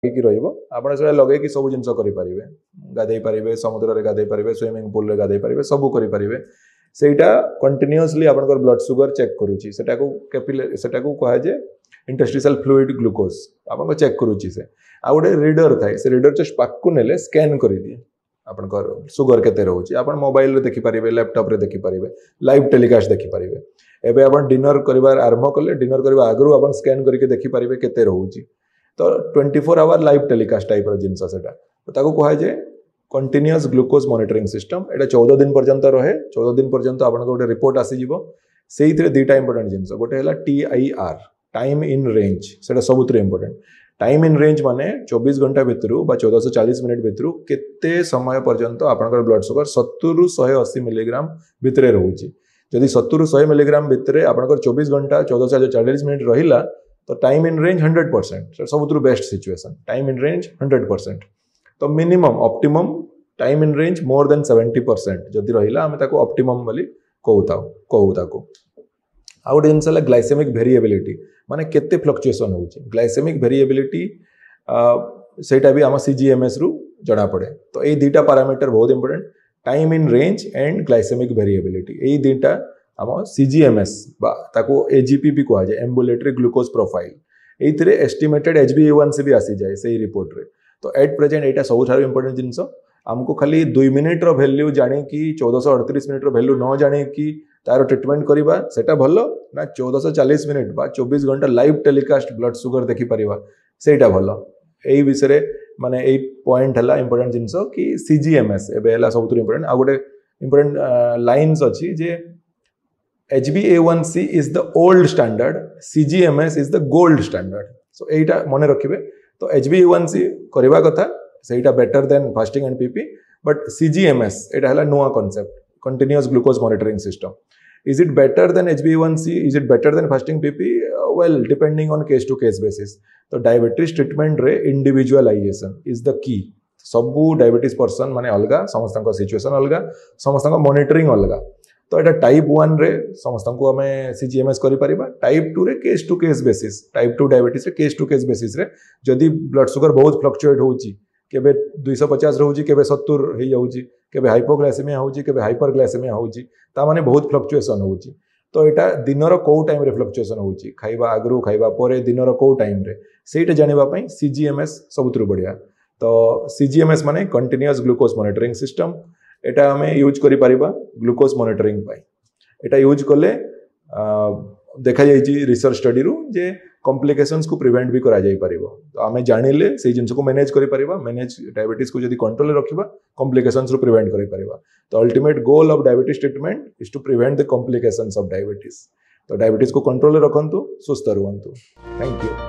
कि रहिबो आपण से लगे कि सब जिंस करि परिबे गाधै परिबे समुद्र रे गाधै परिबे स्विमिंग पूल रे गाधै परिबे सब करि परिबे सेटा कंटीन्यूअसली आपनकर ब्लड शुगर चेक करूची सेटा को कैपिलरी सेटा को कहा जे इंटरस्टिशियल फ्लूइड ग्लूकोज आपन को चेक करूची से आ गोटे रीडर थाए से रीडर जस्ट पाकु नेले स्कैन करि दिए आपनकर शुगर केते रहउची आपन मोबाइल रे देखि परिबे लैपटॉप रे देखि परिबे लाइव टेलीकास्ट देखि परिबे एबे आपन डिनर करिवार आरंभ कले डिनर करबा आगरु आपन स्कैन करके देखि परिबे केते रहउची तो 24 आवर लाइव टेलीकास्ट टाइप रो जिंस सेटा तो ताको कहा जे कंटीन्यूअस ग्लूकोज मॉनिटरिंग सिस्टम एटा 14 दिन पर्यंत रहे 14 दिन पर्यंत आपन को रिपोर्ट आसी जीवो सेही थरे दुटा इंपोर्टेंट जिंस गोटे हला TIR टाइम इन रेंज सेटा सबुतरे इंपोर्टेंट टाइम इन रेंज माने 24 घंटा भितरु बा 1440 मिनिट भितरु केते समय पर्यंत आपन ब्लड शुगर 70 रु 180 मिलीग्राम भितरे रहउची जदि 70 रु 100 मिलीग्राम भितरे आपन 24 घंटा 1440 मिनिट रहिला तो time in range 100% सबुतरु best situation time in range 100% तो minimum optimum time in range more than 70% जदि रहिला हमें ताको ऑप्टिमम बोली कहू ताको आ गोटे जिनस ग्लाइसेमिक वेरिएबिलिटी माने केते फ्लक्चुएशन होउची ग्लाइसेमिक वेरिएबिलिटी सेटा भी आम CGMS रु जणा पड़े तो ये दुटा पैरामीटर बहुत important time in range and glycaemic variability ये दुटा आम CGMS बा ताको AGP भी कहा जाए ambulatory glucose profile एइथिरे estimated HbA1c भी आसी जाए सही रिपोर्ट रे तो एट प्रेजेंट एटा सबुठार इंपोर्टेंट जिनस आमको खाली 2 मिनिट रो वैल्यू जाने कि 1438 मिनिट रो वैल्यू न जाने कि तार ट्रीटमेंट करबा सेटा भलो ना 1440 मिनिट बा 24 घंटा लाइव टेलीकास्ट ब्लड शुगर देखि परिबा सेटा भलो एई विषय माने एई पॉइंट हला इंपोर्टेंट जिनस कि CGMS एबे हला सबुतर इंपोर्टेंट आ गोटे इंपोर्टेंट लाइन्स अछि जे HbA1c is the old standard CGMS is the gold standard so एटा मने रखिबे तो HbA1c करबा कथा सेटा better than fasting and PP but CGMS एटा हला नुवा concept continuous glucose monitoring system is it better than HbA1c is it better than fasting PP well depending on case to case basis तो diabetes treatment रे individualisation is the key सबु diabetes person माने अलगा समस्त situation अलगा समस्त monitoring अलगा तो एटा टाइप 1 रे समस्त को हमें CGMS करि परिबा टाइप 2 रे case to case basis type 2 diabetes रे केस टू केस बेसिस रे जदी ब्लड शुगर बहुत फ्लक्चुएट होउची केबे 250 रहउची केबे 70 हे जाउची केबे हाइपोग्लाइसेमिया होउची केबे हाइपरग्लाइसेमिया होउची ता माने बहुत फ्लक्चुएशन होउची तो एटा दिनर को टाइम रे फ्लक्चुएशन होउची खाइबा आगरु खाइबा परे दिनर को टाइम रे सेटा जानिबा पई CGMS सबुतरु बढ़िया तो CGMS माने कंटीन्यूअस ग्लूकोज मॉनिटरिंग सिस्टम एटा हमें यूज करि परिबा ग्लूकोज मॉनिटरिंग पाई एटा यूज करले देखा जाइछि रिसर्च स्टडी रु जे कॉम्प्लिकेशंस को प्रिवेंट भी करा जाई परिबो तो हमें जानिले से जिंस को मैनेज करि परिबा मैनेज डायबिटीज को जदी कंट्रोल रखिबा कॉम्प्लिकेशंस रु प्रिवेंट करि परिबा तो ultimate goal of diabetes treatment is to prevent the complications of diabetes तो डायबिटीज को कंट्रोल रखंतु सुस्थ रहंतु थैंक यू।